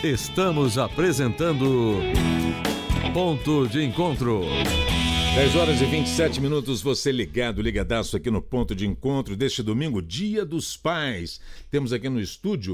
Estamos apresentando Ponto de Encontro. 10h27, você ligadaço aqui no Ponto de Encontro deste domingo, Dia dos Pais. Temos aqui no estúdio